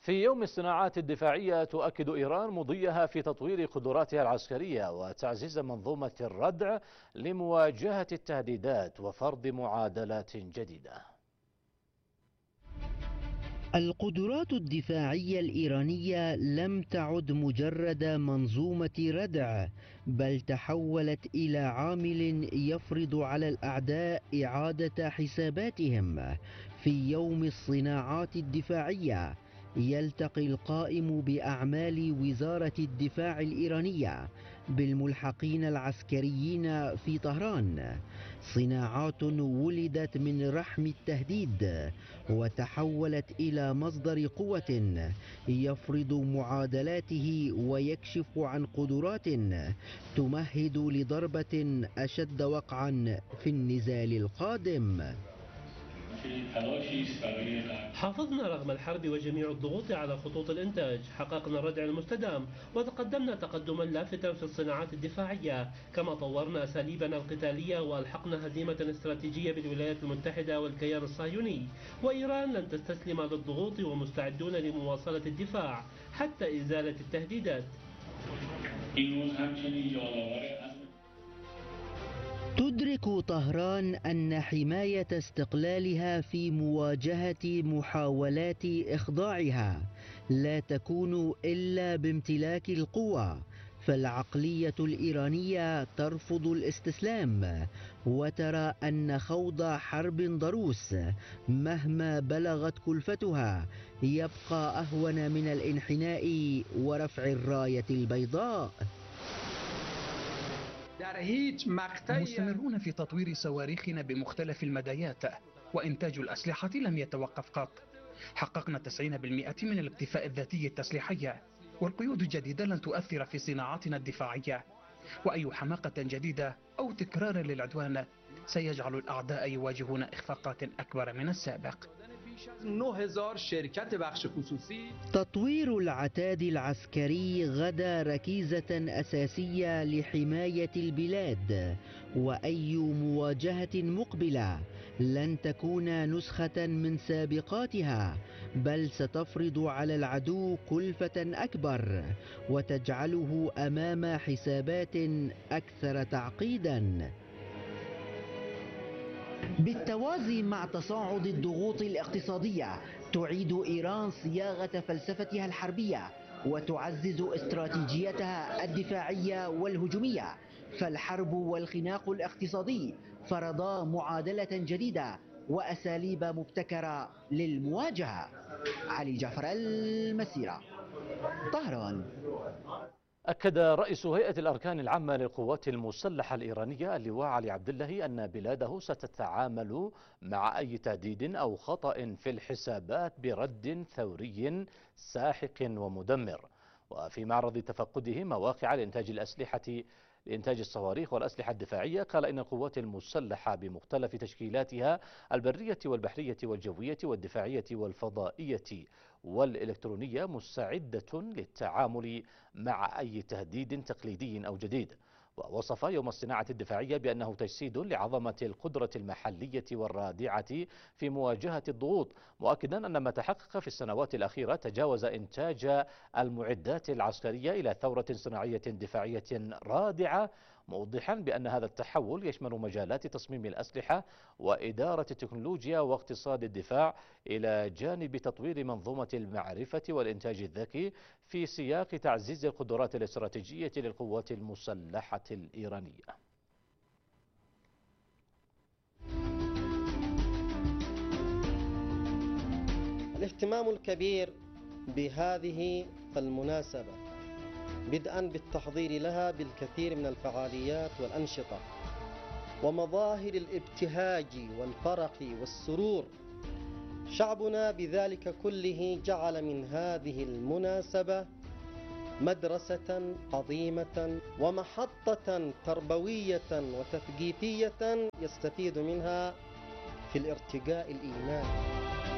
في يوم الصناعات الدفاعية تؤكد إيران مضيها في تطوير قدراتها العسكرية وتعزيز منظومة الردع لمواجهة التهديدات وفرض معادلات جديدة. القدرات الدفاعية الإيرانية لم تعد مجرد منظومة ردع، بل تحولت إلى عامل يفرض على الأعداء إعادة حساباتهم. في يوم الصناعات الدفاعية يلتقي القائم بأعمال وزارة الدفاع الإيرانية بالملحقين العسكريين في طهران، صناعات ولدت من رحم التهديد وتحولت إلى مصدر قوة يفرض معادلاته ويكشف عن قدرات تمهد لضربة أشد وقعا في النزال القادم. حافظنا رغم الحرب وجميع الضغوط على خطوط الإنتاج، حققنا الردع المستدام وتقدمنا تقدما لافتا في الصناعات الدفاعية، كما طورنا أساليبنا القتالية وألحقنا هزيمة استراتيجية بالولايات المتحدة والكيان الصهيوني. وإيران لن تستسلم للضغوط ومستعدون لمواصلة الدفاع حتى إزالة التهديدات. تدرك طهران أن حماية استقلالها في مواجهة محاولات إخضاعها لا تكون إلا بامتلاك القوة، فالعقلية الإيرانية ترفض الاستسلام وترى أن خوض حرب ضروس مهما بلغت كلفتها يبقى أهون من الانحناء ورفع الراية البيضاء. مستمرون في تطوير صواريخنا بمختلف المدايات، وإنتاج الأسلحة لم يتوقف قط. حققنا 90% من الاكتفاء الذاتي التسليحي، والقيود الجديدة لن تؤثر في صناعاتنا الدفاعية، وأي حماقة جديدة أو تكرار للعدوان سيجعل الأعداء يواجهون إخفاقات أكبر من السابق. 9000 شركت بخش خصوصی. تطوير العتاد العسكري غدا ركيزة أساسية لحماية البلاد، وأي مواجهة مقبلة لن تكون نسخة من سابقاتها، بل ستفرض على العدو كلفة أكبر وتجعله أمام حسابات أكثر تعقيدا. بالتوازي مع تصاعد الضغوط الاقتصادية تعيد إيران صياغة فلسفتها الحربية وتعزز استراتيجيتها الدفاعية والهجومية، فالحرب والخناق الاقتصادي فرضا معادلة جديدة وأساليب مبتكرة للمواجهة. علي جعفر، المسيرة، طهران. أكد رئيس هيئة الأركان العامة للقوات المسلحة الإيرانية اللواء علي عبد الله أن بلاده ستتعامل مع أي تهديد أو خطأ في الحسابات برد ثوري ساحق ومدمر. وفي معرض تفقده مواقع لإنتاج لإنتاج الصواريخ والأسلحة الدفاعية، قال إن القوات المسلحة بمختلف تشكيلاتها البرية والبحرية والجوية والدفاعية والفضائية والإلكترونية مستعدة للتعامل مع أي تهديد تقليدي أو جديد. ووصف يوم الصناعة الدفاعية بأنه تجسيد لعظمة القدرة المحلية والرادعة في مواجهة الضغوط، مؤكدا أن ما تحقق في السنوات الأخيرة تجاوز إنتاج المعدات العسكرية إلى ثورة صناعية دفاعية رادعة، موضحا بأن هذا التحول يشمل مجالات تصميم الأسلحة وإدارة التكنولوجيا واقتصاد الدفاع، إلى جانب تطوير منظومة المعرفة والإنتاج الذكي في سياق تعزيز القدرات الاستراتيجية للقوات المسلحة الإيرانية. الاهتمام الكبير بهذه المناسبة بدءا بالتحضير لها بالكثير من الفعاليات والأنشطة ومظاهر الابتهاج والفرح والسرور، شعبنا بذلك كله جعل من هذه المناسبة مدرسة عظيمة ومحطة تربوية وتثقيفية يستفيد منها في الارتقاء الإيماني.